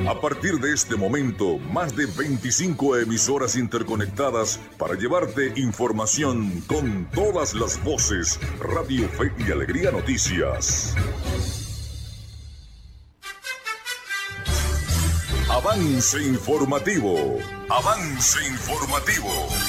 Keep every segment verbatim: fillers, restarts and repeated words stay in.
A partir de este momento, más de veinticinco emisoras interconectadas para llevarte información con todas las voces. Radio Fe y Alegría Noticias. Avance informativo. Avance informativo.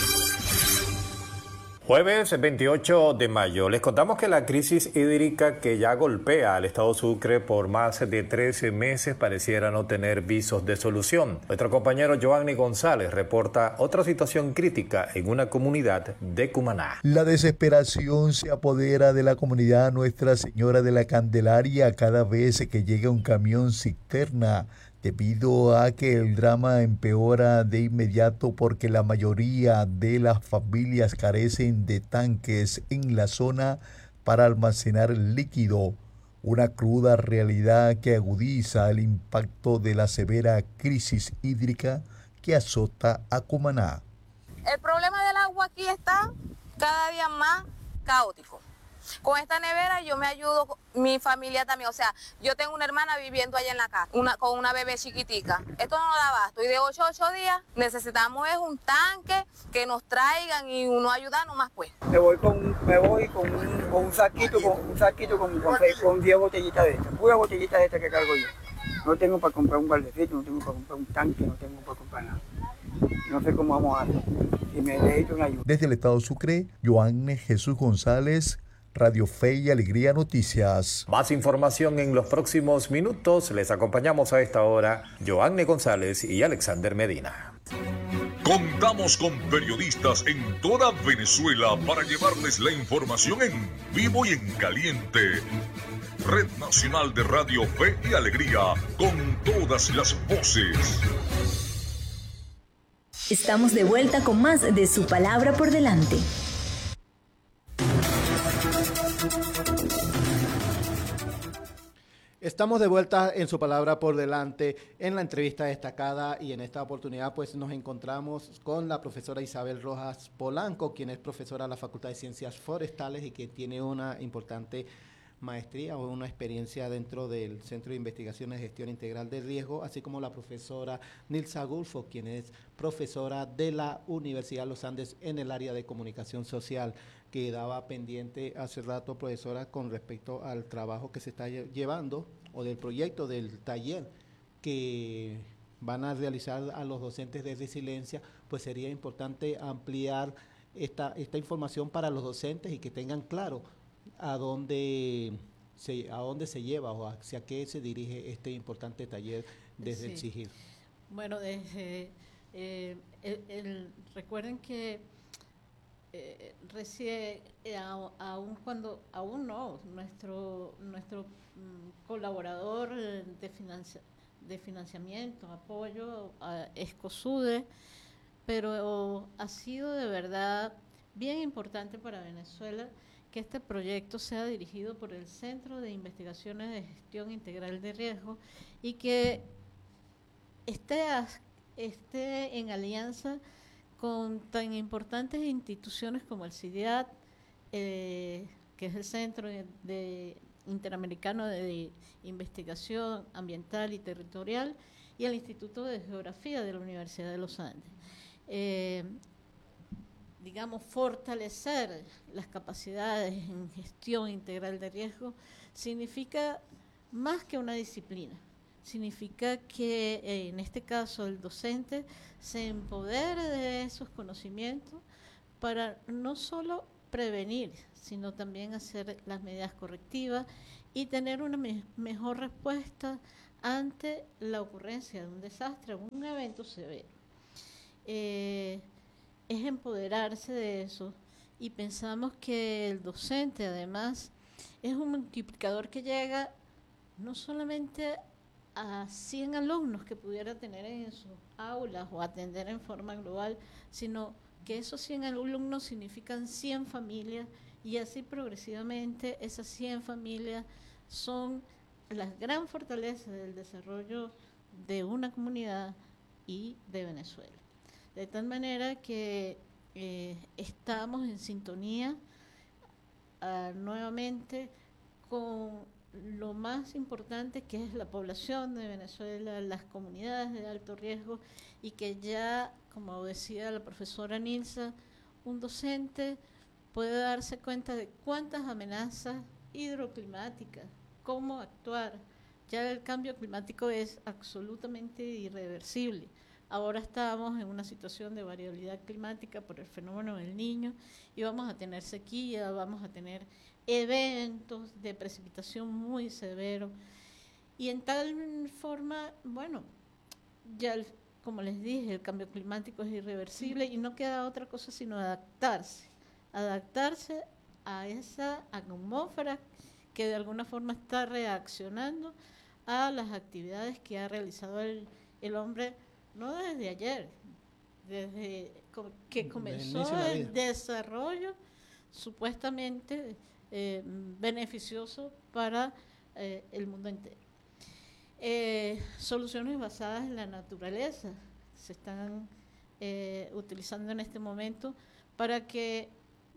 Jueves veintiocho de mayo, les contamos que la crisis hídrica que ya golpea al estado Sucre por más de trece meses pareciera no tener visos de solución. Nuestro compañero Joanny González reporta otra situación crítica en una comunidad de Cumaná. La desesperación se apodera de la comunidad Nuestra Señora de la Candelaria cada vez que llega un camión cisterna, debido a que el drama empeora de inmediato porque la mayoría de las familias carecen de tanques en la zona para almacenar el líquido, una cruda realidad que agudiza el impacto de la severa crisis hídrica que azota a Cumaná. El problema del agua aquí está cada día más caótico. Con esta nevera yo me ayudo, mi familia también, o sea, yo tengo una hermana viviendo allá en la casa, una, con una bebé chiquitica. Esto no da abasto y de ocho a ocho días necesitamos es un tanque que nos traigan y uno ayudar nomás pues. Me voy con, me voy con, un, con un saquito, con un saquito con, con, con diez botellitas de estas, pura botellita de estas que cargo yo. No tengo para comprar un baldecito, no tengo para comprar un tanque, no tengo para comprar nada. No sé cómo vamos a hacer. Si me necesito una ayuda. Desde el estado Sucre, Joanny Jesús González, Radio Fe y Alegría Noticias. Más información en los próximos minutos. Les acompañamos a esta hora Joanny González y Alexander Medina. Contamos con periodistas en toda Venezuela para llevarles la información en vivo y en caliente. Red Nacional de Radio Fe y Alegría, con todas las voces. Estamos de vuelta con más de Su Palabra por Delante. Estamos de vuelta en Su Palabra por Delante en la entrevista destacada, y en esta oportunidad pues nos encontramos con la profesora Isabel Rojas Polanco, quien es profesora de la Facultad de Ciencias Forestales y que tiene una importante maestría o una experiencia dentro del Centro de Investigaciones de Gestión Integral de Riesgo, así como la profesora Nilsa Gulfo, quien es profesora de la Universidad de los Andes en el área de comunicación social. Quedaba pendiente hace rato, profesora, con respecto al trabajo que se está llevando o del proyecto del taller que van a realizar a los docentes de resiliencia. Pues sería importante ampliar esta, esta información para los docentes y que tengan claro a dónde se, a dónde se lleva o hacia qué se dirige este importante taller desde sí. el SIGIR. Bueno, desde, eh, el, el, recuerden que Eh, recién, eh, aún cuando, aún no, nuestro nuestro mm, colaborador de, financia, de financiamiento, apoyo, a ESCOSUDE, pero ha sido de verdad bien importante para Venezuela que este proyecto sea dirigido por el Centro de Investigaciones de Gestión Integral de Riesgo y que esté, esté en alianza con tan importantes instituciones como el CIDIAT, eh, que es el Centro de, de Interamericano de Investigación Ambiental y Territorial, y el Instituto de Geografía de la Universidad de los Andes. Eh, digamos, fortalecer las capacidades en gestión integral de riesgo significa más que una disciplina. Significa que eh, en este caso el docente se empodere de esos conocimientos para no solo prevenir, sino también hacer las medidas correctivas y tener una me- mejor respuesta ante la ocurrencia de un desastre o un evento severo. Eh, es empoderarse de eso, y pensamos que el docente además es un multiplicador que llega no solamente a cien alumnos que pudiera tener en sus aulas o atender en forma global, sino que esos cien alumnos significan cien familias, y así progresivamente esas cien familias son la gran fortaleza del desarrollo de una comunidad y de Venezuela. De tal manera que eh, estamos en sintonía uh, nuevamente con lo más importante que es la población de Venezuela, las comunidades de alto riesgo, y que ya, como decía la profesora Nilsa, un docente puede darse cuenta de cuántas amenazas hidroclimáticas, cómo actuar. Ya el cambio climático es absolutamente irreversible. Ahora estamos en una situación de variabilidad climática por el fenómeno del Niño y vamos a tener sequía, vamos a tener eventos de precipitación muy severos. Y en tal forma, bueno, ya el, como les dije, el cambio climático es irreversible y no queda otra cosa sino adaptarse, adaptarse a esa atmósfera que de alguna forma está reaccionando a las actividades que ha realizado el, el hombre, no desde ayer, desde que comenzó el, el desarrollo supuestamente eh, beneficioso para eh, el mundo entero. Eh, soluciones basadas en la naturaleza se están eh, utilizando en este momento para que,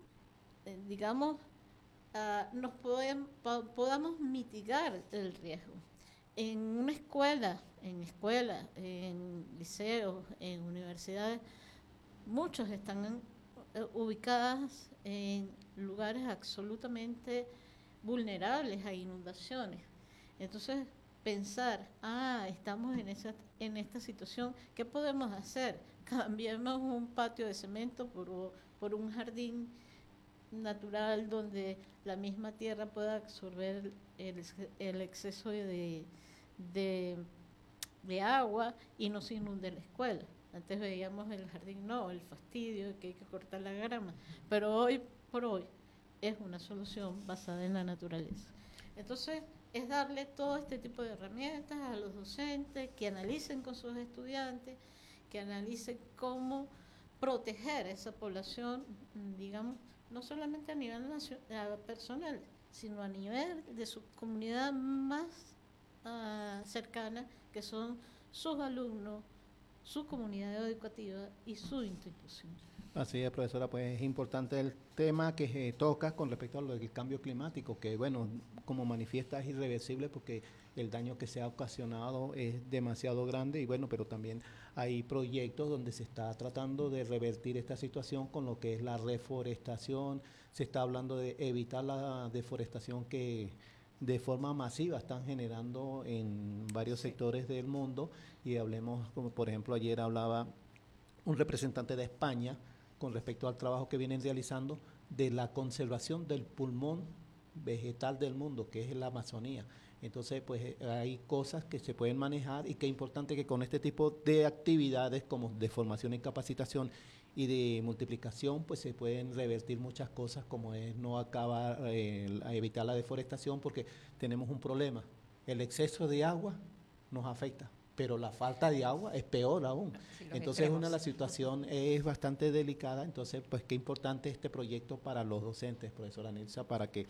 eh, digamos, uh, nos podem, podamos mitigar el riesgo. En una escuela, en escuelas, en liceos, en universidades, muchos están ubicadas en lugares absolutamente vulnerables a inundaciones. Entonces, pensar, ah, estamos en esa, en esta situación, ¿qué podemos hacer? Cambiemos un patio de cemento por, por un jardín natural donde la misma tierra pueda absorber el, el exceso de, de, de agua y no se inunde la escuela. Antes veíamos el jardín, no, el fastidio, que hay que cortar la grama, pero hoy por hoy es una solución basada en la naturaleza. Entonces, es darle todo este tipo de herramientas a los docentes, que analicen con sus estudiantes, que analicen cómo proteger a esa población, digamos, no solamente a nivel nacional, personal, sino a nivel de su comunidad más uh, cercana, que son sus alumnos, su comunidad educativa y su institución. Así es, profesora, pues es importante el tema que se toca con respecto a lo del cambio climático, que bueno, como manifiesta es irreversible porque el daño que se ha ocasionado es demasiado grande y bueno, pero también hay proyectos donde se está tratando de revertir esta situación con lo que es la reforestación, se está hablando de evitar la deforestación que de forma masiva están generando en varios sectores del mundo y hablemos, como por ejemplo ayer hablaba un representante de España con respecto al trabajo que vienen realizando de la conservación del pulmón vegetal del mundo, que es la Amazonía. Entonces, pues hay cosas que se pueden manejar y que es importante que con este tipo de actividades como de formación y capacitación y de multiplicación, pues se pueden revertir muchas cosas como es no acabar, eh, a evitar la deforestación porque tenemos un problema. El exceso de agua nos afecta, pero la falta de agua es peor aún. Sí, entonces extremos. Una la situación es bastante delicada, entonces pues qué importante este proyecto para los docentes, profesora Nilsa, para que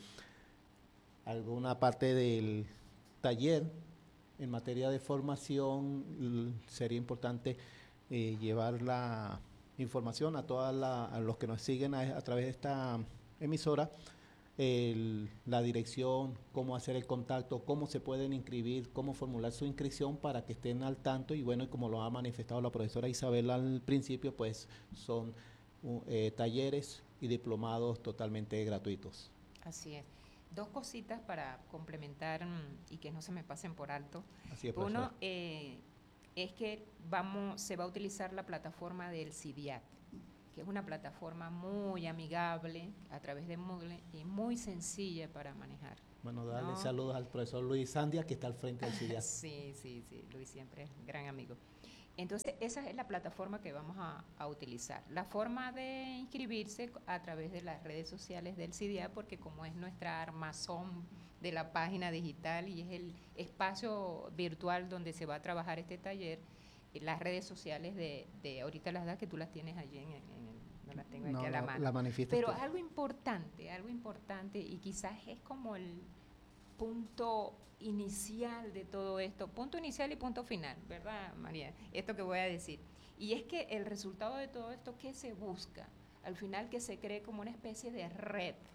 alguna parte del taller en materia de formación sería importante eh, llevar la información a todos los que nos siguen a, a través de esta emisora, el, la dirección, cómo hacer el contacto, cómo se pueden inscribir, cómo formular su inscripción para que estén al tanto y bueno, y como lo ha manifestado la profesora Isabel al principio, pues son uh, eh, talleres y diplomados totalmente gratuitos. Así es. Dos cositas para complementar y que no se me pasen por alto. Así es, Uno eh, es que vamos, se va a utilizar la plataforma del C I D I A C, que es una plataforma muy amigable a través de Moodle y muy sencilla para manejar. Bueno, darle ¿no? saludos al profesor Luis Sandia, que está al frente del C I D I A C. Sí, sí, sí, Luis siempre es gran amigo. Entonces, esa es la plataforma que vamos a, a utilizar. La forma de inscribirse a través de las redes sociales del C I D I A, porque como es nuestra armazón de la página digital y es el espacio virtual donde se va a trabajar este taller, las redes sociales de, de ahorita las das que tú las tienes allí en, en el, no las tengo no, aquí a la, la mano. La manifiesta Pero usted. algo importante, algo importante y quizás es como el punto inicial de todo esto, punto inicial y punto final, ¿verdad, María? Esto que voy a decir. Y es que el resultado de todo esto, ¿qué se busca? Al final que se cree como una especie de red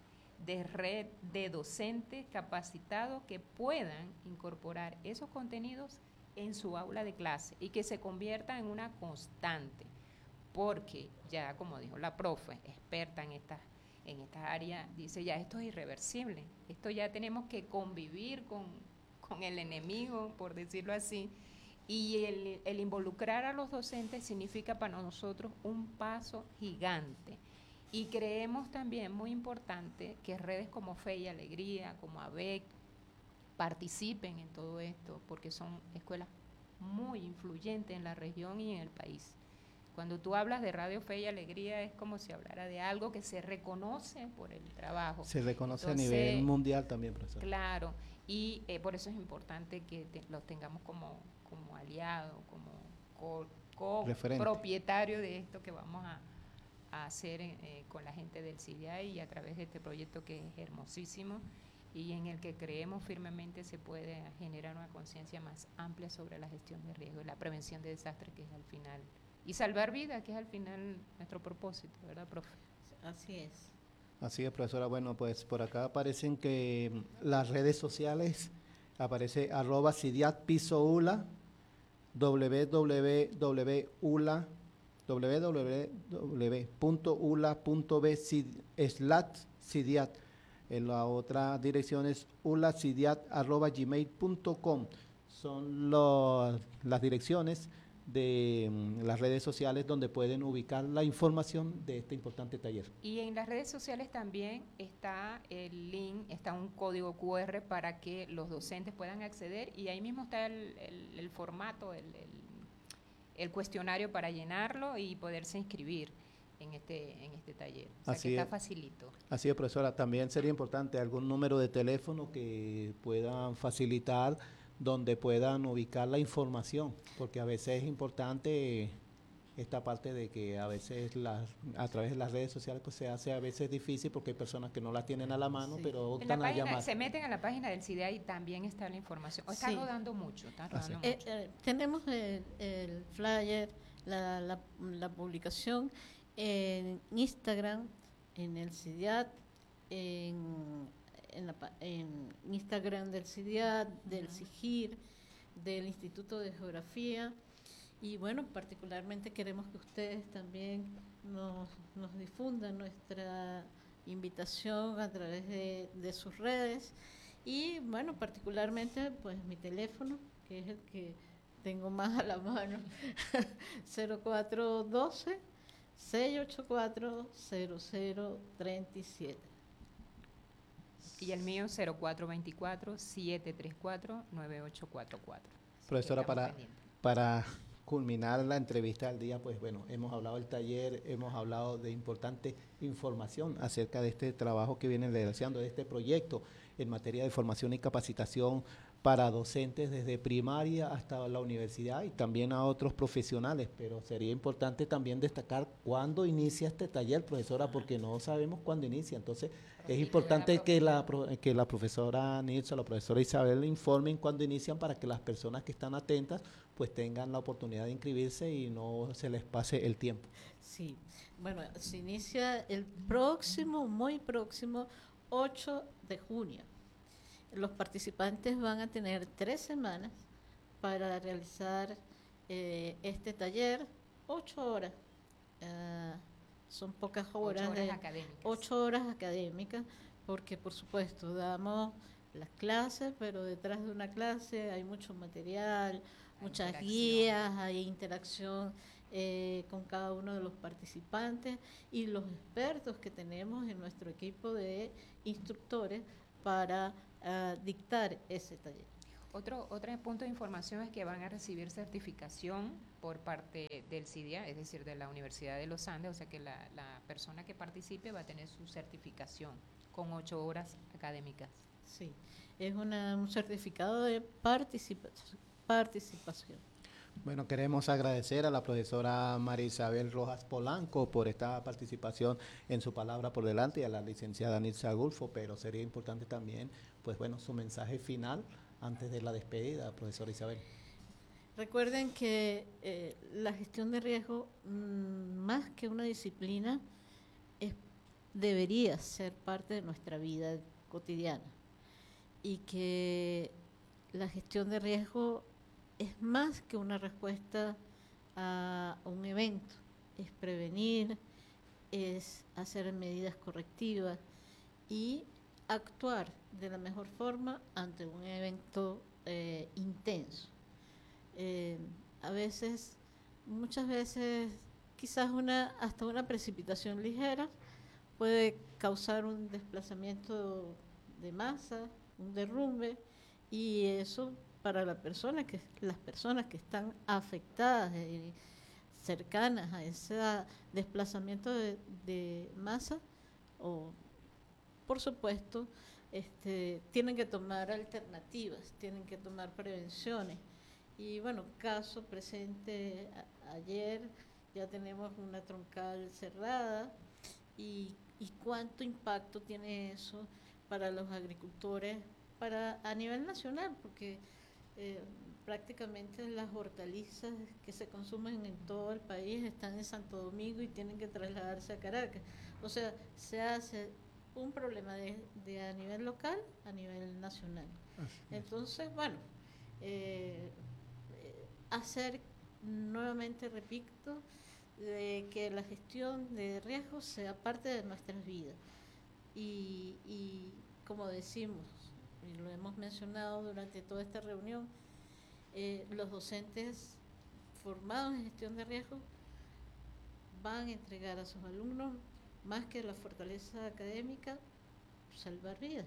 de red de docentes capacitados que puedan incorporar esos contenidos en su aula de clase y que se convierta en una constante, porque ya, como dijo la profe, experta en esta, en esta área, dice ya esto es irreversible, esto ya tenemos que convivir con, con el enemigo, por decirlo así, y el, el involucrar a los docentes significa para nosotros un paso gigante. Y creemos también muy importante que redes como Fe y Alegría, como A B E C, participen en todo esto, porque son escuelas muy influyentes en la región y en el país. Cuando tú hablas de Radio Fe y Alegría es como si hablara de algo que se reconoce por el trabajo. Se reconoce Entonces, a nivel mundial también, profesor. Claro, y eh, por eso es importante que te, los tengamos como, como aliados, como co, co propietario de esto que vamos a, a hacer eh, con la gente del C I D A y a través de este proyecto que es hermosísimo y en el que creemos firmemente se puede generar una conciencia más amplia sobre la gestión de riesgo y la prevención de desastres, que es al final, y salvar vidas, que es al final nuestro propósito, ¿verdad, profe? Así es. Así es, profesora. Bueno, pues por acá aparecen que las redes sociales, aparece arroba CIDIAT piso ULA, www.ula, www.ula.b slash CIDIAT. En la otra dirección es ulacidiat arroba gmail punto com. Son los, las direcciones de um, las redes sociales donde pueden ubicar la información de este importante taller. Y en las redes sociales también está el link, está un código cu erre para que los docentes puedan acceder y ahí mismo está el, el, el formato, el, el, el cuestionario para llenarlo y poderse inscribir en este en este taller. O sea, así que está es, facilito. Así es, profesora. También sería importante algún número de teléfono que puedan facilitar donde puedan ubicar la información, porque a veces es importante esta parte de que a veces las, a través de las redes sociales pues se hace a veces difícil porque hay personas que no las tienen a la mano, sí, pero optan a llamar. Se meten a la página del C I D A y también está la información. O está sí. rodando mucho, está rodando eh, mucho. Eh, tenemos el, el flyer, la, la, la publicación en Instagram, en el C I D A T, en, en, la, en Instagram del C I D A T, del uh-huh. SIGIR, del Instituto de Geografía, y bueno, particularmente queremos que ustedes también nos, nos difundan nuestra invitación a través de, de sus redes, y bueno, particularmente pues mi teléfono, que es el que tengo más a la mano, cero cuatro uno dos, seis ocho cuatro, cero cero tres siete. Y el mío cero cuatro dos cuatro, siete tres cuatro, nueve ocho cuatro cuatro. Profesora, para, para culminar la entrevista del día, pues bueno, hemos hablado del taller, hemos hablado de importante información acerca de este trabajo que vienen realizando, de este proyecto en materia de formación y capacitación para docentes desde primaria hasta la universidad y también a otros profesionales, pero sería importante también destacar cuándo inicia este taller, profesora, porque no sabemos cuándo inicia, entonces es importante que la, que la profesora Nilsa, la profesora Isabel informen cuándo inician para que las personas que están atentas pues tengan la oportunidad de inscribirse y no se les pase el tiempo. Sí, bueno, se inicia el próximo, muy próximo, ocho de junio. Los participantes van a tener tres semanas para realizar eh, este taller, ocho horas. Uh, son pocas horas, ocho horas de, académicas. Ocho horas académicas, porque por supuesto damos las clases, pero detrás de una clase hay mucho material, hay muchas guías, hay interacción eh, con cada uno de los participantes y los expertos que tenemos en nuestro equipo de instructores para uh, dictar ese taller. Otro, otro punto de información es que van a recibir certificación por parte del C I D A, es decir, de la Universidad de los Andes, o sea que la, la persona que participe va a tener su certificación con ocho horas académicas. Sí, es una, un certificado de participa participación. Bueno, queremos agradecer a la profesora María Isabel Rojas Polanco por esta participación en su palabra por delante y a la licenciada Nilsa Gulfo, pero sería importante también, pues bueno, su mensaje final antes de la despedida, profesora Isabel. Recuerden que eh, la gestión de riesgo, mmm, más que una disciplina, es debería ser parte de nuestra vida cotidiana y que la gestión de riesgo es más que una respuesta a un evento, es prevenir, es hacer medidas correctivas y actuar de la mejor forma ante un evento eh, intenso. Eh, a veces, muchas veces, quizás una hasta una precipitación ligera puede causar un desplazamiento de masa, un derrumbe, y eso para la persona que las personas que están afectadas y cercanas a ese desplazamiento de, de masa, o por supuesto, este, tienen que tomar alternativas, tienen que tomar prevenciones. Y bueno, caso presente a, ayer, ya tenemos una troncal cerrada, y, y cuánto impacto tiene eso para los agricultores para a nivel nacional, porque eh, prácticamente las hortalizas que se consumen en todo el país están en Santo Domingo y tienen que trasladarse a Caracas. O sea, se hace un problema de, de a nivel local, a nivel nacional. Entonces, bueno, eh, hacer nuevamente, repito, de que la gestión de riesgos sea parte de nuestras vidas. Y, y como decimos, y lo hemos mencionado durante toda esta reunión, eh, los docentes formados en gestión de riesgos van a entregar a sus alumnos, más que la fortaleza académica, salvar vidas.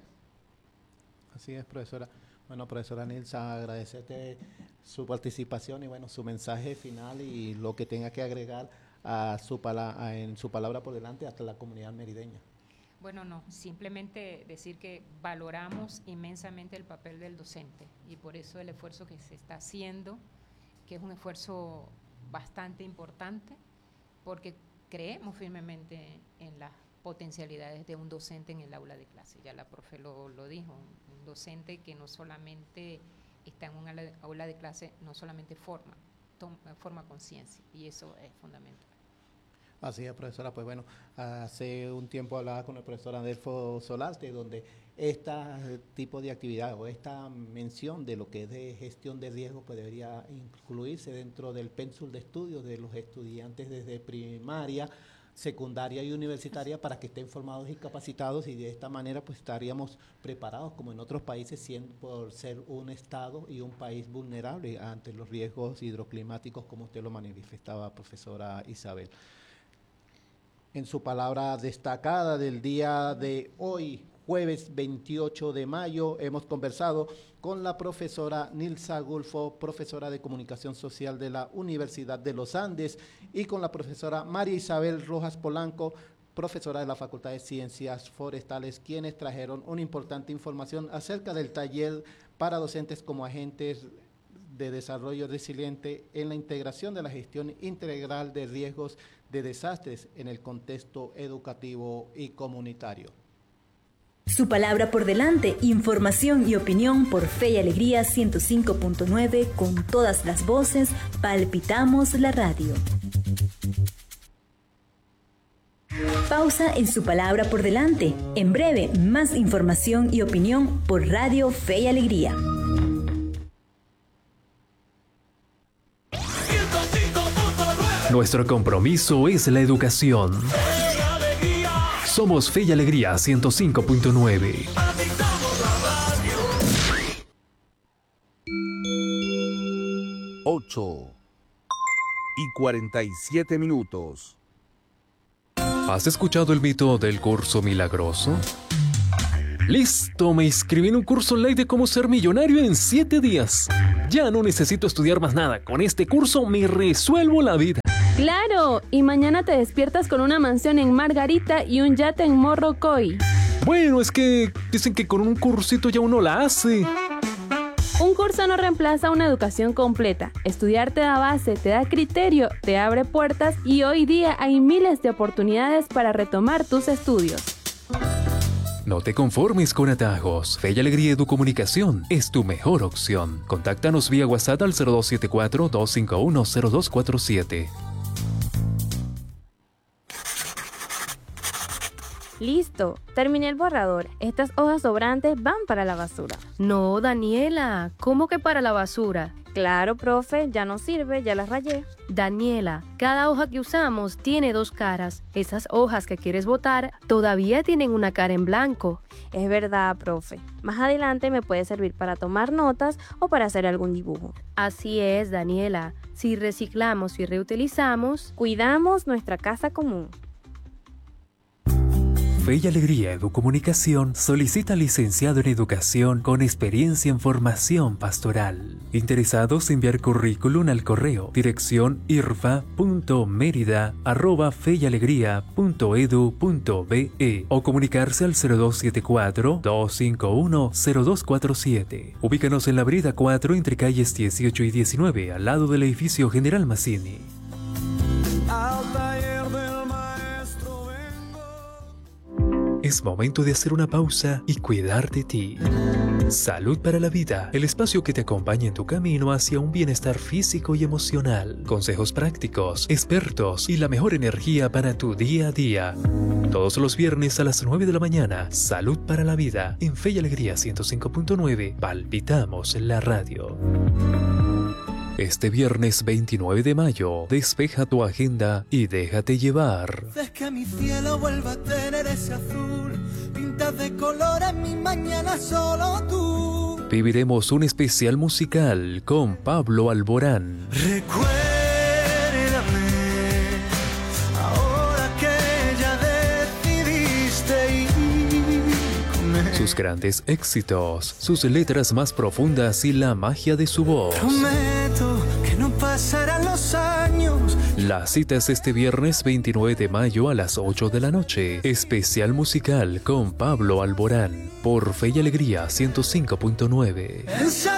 Así es, profesora. Bueno, profesora Nilsa, agradecerte su participación y bueno, su mensaje final y lo que tenga que agregar a su pala a, en su palabra por delante hasta la comunidad merideña. Bueno, no, simplemente decir que valoramos inmensamente el papel del docente y por eso el esfuerzo que se está haciendo, que es un esfuerzo bastante importante, porque creemos firmemente en las potencialidades de un docente en el aula de clase. Ya la profe lo, lo dijo, un, un docente que no solamente está en un aula de, aula de clase, no solamente forma, toma, forma conciencia, y eso es fundamental. Así es, profesora. Pues bueno, hace un tiempo hablaba con el profesor Adelfo Solarte, donde este tipo de actividad o esta mención de lo que es de gestión de riesgos pues debería incluirse dentro del pénsul de estudios de los estudiantes desde primaria, secundaria y universitaria para que estén formados y capacitados, y de esta manera pues estaríamos preparados como en otros países, siendo por ser un estado y un país vulnerable ante los riesgos hidroclimáticos, como usted lo manifestaba, profesora Isabel. En su palabra destacada del día de hoy, jueves veintiocho de mayo, hemos conversado con la profesora Nilsa Gulfo, profesora de Comunicación Social de la Universidad de los Andes, y con la profesora María Isabel Rojas Polanco, profesora de la Facultad de Ciencias Forestales, quienes trajeron una importante información acerca del taller para docentes como agentes de desarrollo resiliente en la integración de la gestión integral de riesgos de desastres en el contexto educativo y comunitario. Su palabra por delante, información y opinión por Fe y Alegría ciento cinco punto nueve, con todas las voces, palpitamos la radio. Pausa en Su palabra por delante. En breve, más información y opinión por Radio Fe y Alegría. Nuestro compromiso es la educación. Somos Fe y Alegría ciento cinco punto nueve. ocho y cuarenta y siete minutos. ¿Has escuchado el mito del curso milagroso? ¡Listo! Me inscribí en un curso online de cómo ser millonario en siete días. Ya no necesito estudiar más nada. Con este curso me resuelvo la vida. ¡Claro! Y mañana te despiertas con una mansión en Margarita y un yate en Morrocoy. Bueno, es que dicen que con un cursito ya uno la hace. Un curso no reemplaza una educación completa. Estudiar te da base, te da criterio, te abre puertas y hoy día hay miles de oportunidades para retomar tus estudios. No te conformes con atajos. Fe y Alegría Educomunicación es tu mejor opción. Contáctanos vía WhatsApp al cero dos siete cuatro, dos cinco uno, cero dos cuatro siete. Listo, terminé el borrador. Estas hojas sobrantes van para la basura. No, Daniela, ¿cómo que para la basura? Claro, profe, ya no sirve, ya las rayé. Daniela, cada hoja que usamos tiene dos caras. Esas hojas que quieres botar todavía tienen una cara en blanco. Es verdad, profe. Más adelante me puede servir para tomar notas o para hacer algún dibujo. Así es, Daniela. Si reciclamos y reutilizamos, cuidamos nuestra casa común. Fe y Alegría Educomunicación solicita licenciado en Educación con experiencia en formación pastoral. Interesados en enviar currículum al correo dirección irfa punto merida arroba fe y alegría punto edu punto be o comunicarse al cero dos siete cuatro, dos cinco uno, cero dos cuatro siete. Ubícanos en la Avenida cuatro entre calles dieciocho y diecinueve al lado del edificio General Mazzini. Es momento de hacer una pausa y cuidar de ti. Salud para la Vida, el espacio que te acompaña en tu camino hacia un bienestar físico y emocional. Consejos prácticos, expertos y la mejor energía para tu día a día. Todos los viernes a las nueve de la mañana, Salud para la Vida, en Fe y Alegría ciento cinco punto nueve, palpitamos la radio. Este viernes veintinueve de mayo, despeja tu agenda y déjate llevar. Haz que mi cielo vuelva a tener ese azul, pintas de color en mi mañana solo tú. Viviremos un especial musical con Pablo Alborán. Recuérdame, ahora que ya decidiste ir con él. Sus grandes éxitos, sus letras más profundas y la magia de su voz. Prometo que no pasarán los años. La cita es este viernes veintinueve de mayo a las ocho de la noche. Especial musical con Pablo Alborán por Fe y Alegría ciento cinco punto nueve.